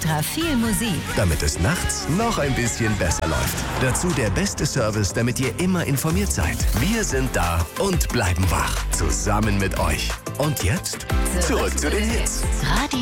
extra viel Musik. Damit es nachts noch ein bisschen besser läuft. Dazu der beste Service, damit ihr immer informiert seid. Wir sind da und bleiben wach. Zusammen mit euch. Und jetzt zurück zu den Hits. Radio